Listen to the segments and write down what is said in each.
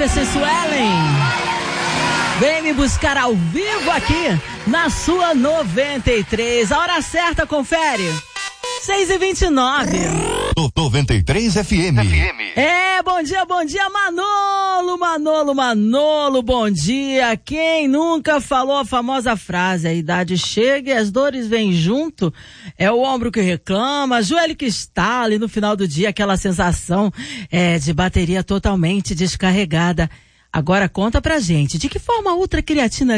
Jefferson Suelen. Vem me buscar ao vivo aqui na sua 93. A hora certa, confere. 6h29. 93 FM. Bom dia, Manolo, bom dia. Quem nunca falou a famosa frase, a idade chega e as dores vêm junto? É o ombro que reclama, joelho que estala e no final do dia aquela sensação de bateria totalmente descarregada. Agora conta pra gente, de que forma a Ultra Creatina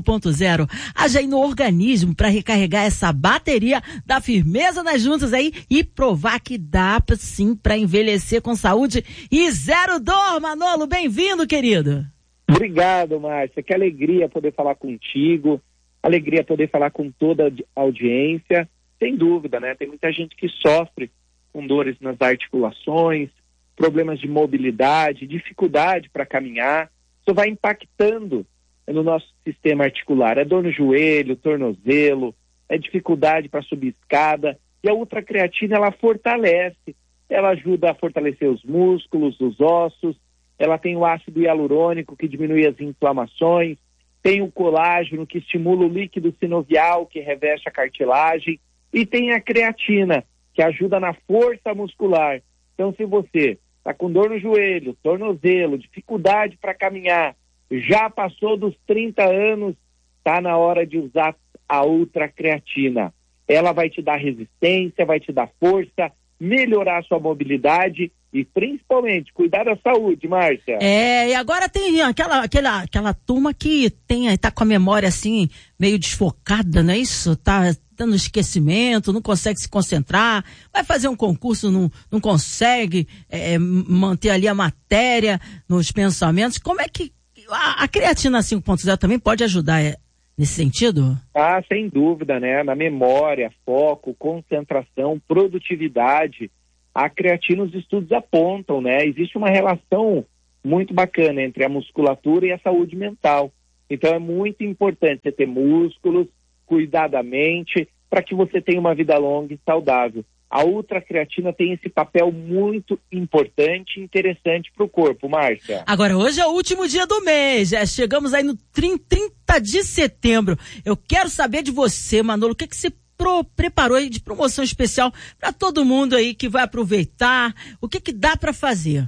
5.0 age aí no organismo para recarregar essa bateria, dar firmeza nas juntas aí e provar que dá sim para envelhecer com saúde e zero dor. Manolo, bem-vindo, querido. Obrigado, Márcia, que alegria poder falar contigo, alegria poder falar com toda a audiência. Sem dúvida, né? Tem muita gente que sofre com dores nas articulações, problemas de mobilidade, dificuldade para caminhar. Isso vai impactando no nosso sistema articular. É dor no joelho, tornozelo, é dificuldade para subir escada. E a Ultra Creatina, ela fortalece, ela ajuda a fortalecer os músculos, os ossos, ela tem o ácido hialurônico que diminui as inflamações, tem o colágeno que estimula o líquido sinovial que reveste a cartilagem e tem a creatina que ajuda na força muscular. Então, se você está com dor no joelho, tornozelo, dificuldade para caminhar, já passou dos 30 anos, está na hora de usar a Ultra Creatina. Ela vai te dar resistência, vai te dar força, melhorar a sua mobilidade e principalmente cuidar da saúde, Márcia. E agora tem aquela turma que tá com a memória assim, meio desfocada, não é isso? Tá dando esquecimento, não consegue se concentrar, vai fazer um concurso, não consegue manter ali a matéria nos pensamentos. Como é que a creatina 5.0 também pode ajudar nesse sentido? Sem dúvida, né? Na memória, foco, concentração, produtividade. A creatina, os estudos apontam, né? Existe uma relação muito bacana entre a musculatura e a saúde mental. Então é muito importante você ter músculos, cuidar da mente, para que você tenha uma vida longa e saudável. A Ultra Creatina tem esse papel muito importante e interessante para o corpo, Márcia. Agora, hoje é o último dia do mês, chegamos aí no 30 de setembro. Eu quero saber de você, Manolo, o que você preparou aí de promoção especial para todo mundo aí que vai aproveitar? O que dá para fazer?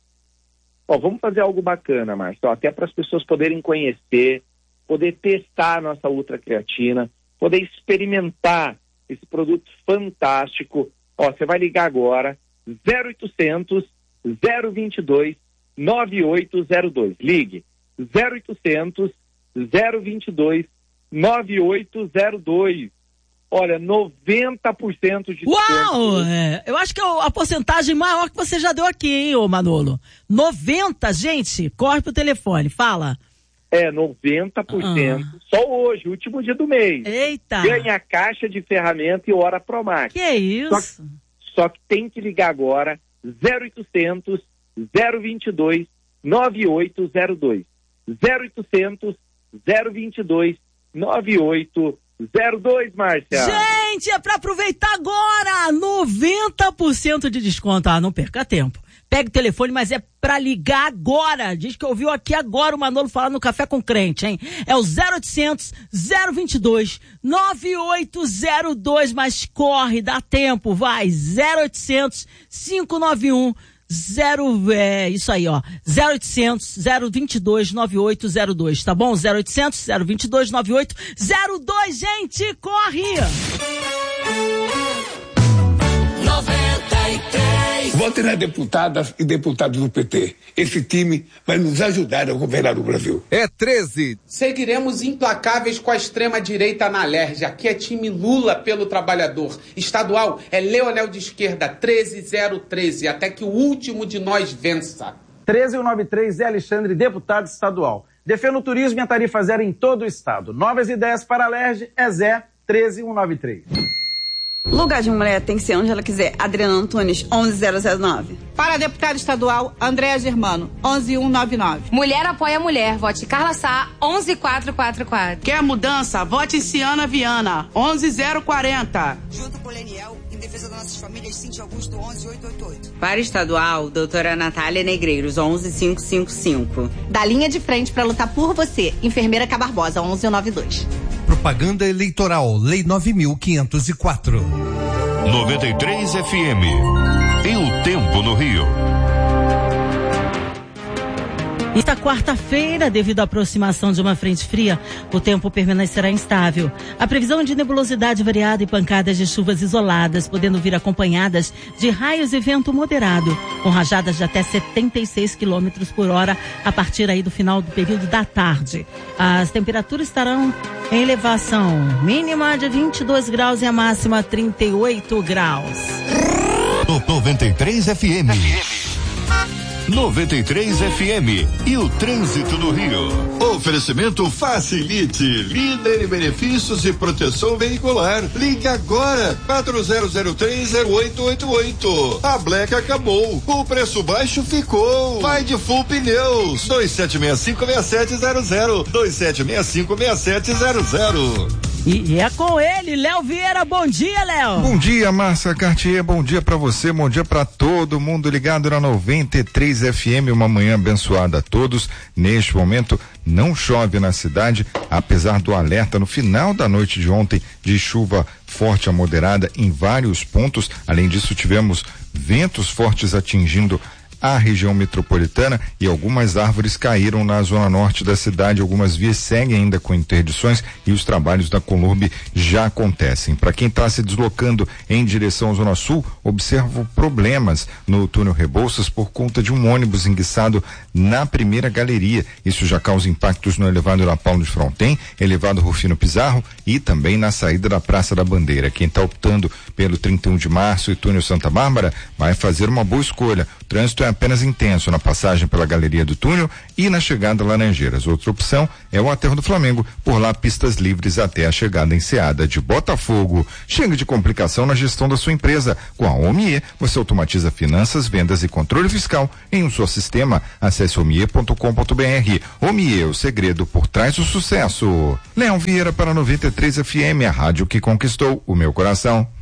Vamos fazer algo bacana, Márcia, até para as pessoas poderem conhecer, poder testar a nossa Ultra Creatina, poder experimentar esse produto fantástico. Você vai ligar agora, 0800 022 9802. Ligue, 0800 022 9802. Olha, 90% de desconto. Uau! Eu acho que é a porcentagem maior que você já deu aqui, hein, ô Manolo? 90%, gente, corre pro telefone, fala. 90%. Só hoje, último dia do mês. Eita! Ganha caixa de ferramenta e hora Promax. Que isso? Só que tem que ligar agora, 0800 022 9802. 0800 022 9802, Márcia. Gente, é pra aproveitar agora! 90% de desconto. Não perca tempo. Pega o telefone, mas é pra ligar agora. Diz que ouviu aqui agora o Manolo falar no Café com Crente, hein? É o 0800 022 9802, mas corre, dá tempo, vai. 0800 591 isso aí, 0800 022 9802, tá bom? 0800 022 9802, gente, corre! 93. Vote nas deputadas e deputados do PT. Esse time vai nos ajudar a governar o Brasil. É 13. Seguiremos implacáveis com a extrema-direita na Alerj. Aqui é time Lula pelo trabalhador. Estadual é Leonel de Esquerda, 13013, até que o último de nós vença. 13193 é Alexandre, deputado estadual. Defendo o turismo e a tarifa zero em todo o estado. Novas ideias para a Alerj é Zé 13193. Lugar de mulher tem que ser onde ela quiser. Adriana Antunes, 11009. Para deputado estadual, Andréa Germano, 11199. Mulher apoia mulher. Vote Carla Sá, 11444. Quer mudança? Vote em Ciana Viana, 11040. Junto com Leniel, em defesa defesa das nossas famílias, Cintia Augusto 11888. Para estadual, doutora Natália Negreiros 11555. Da linha de frente para lutar por você, enfermeira K. Barbosa 1192. Propaganda eleitoral, Lei 9.504. 93 FM. E o tempo no Rio. Esta quarta-feira, devido à aproximação de uma frente fria, o tempo permanecerá instável. A previsão de nebulosidade variada e pancadas de chuvas isoladas, podendo vir acompanhadas de raios e vento moderado, com rajadas de até 76 km por hora a partir aí do final do período da tarde. As temperaturas estarão em elevação mínima de 22 graus e a máxima 38 graus. 93 FM. 93 FM e o trânsito no Rio. Oferecimento Facilite, líder em benefícios e proteção veicular. Ligue agora, 40030888. A Black acabou, o preço baixo ficou. Vai de Full Pneus, 2765-6700, 2765-6700. E é com ele, Léo Vieira. Bom dia, Léo. Bom dia, Márcia Cartier. Bom dia pra você, bom dia pra todo mundo ligado na 93 FM. Uma manhã abençoada a todos. Neste momento não chove na cidade, apesar do alerta no final da noite de ontem de chuva forte a moderada em vários pontos. Além disso, tivemos ventos fortes atingindo a região metropolitana e algumas árvores caíram na zona norte da cidade. Algumas vias seguem ainda com interdições e os trabalhos da Conlurb já acontecem. Para quem está se deslocando em direção à Zona Sul, observo problemas no túnel Rebouças por conta de um ônibus enguiçado na primeira galeria. Isso já causa impactos no elevado da Paulo de Fronten, elevado Rufino Pizarro e também na saída da Praça da Bandeira. Quem está optando pelo 31 de março e túnel Santa Bárbara vai fazer uma boa escolha. O trânsito é apenas intenso na passagem pela Galeria do Túnel e na chegada a Laranjeiras. Outra opção é o Aterro do Flamengo, por lá pistas livres até a chegada em Enseada de Botafogo. Chega de complicação na gestão da sua empresa. Com a Omie, você automatiza finanças, vendas e controle fiscal em um só sistema. Acesse omie.com.br. Omie, o segredo por trás do sucesso. Léo Vieira para 93 FM, a rádio que conquistou o meu coração.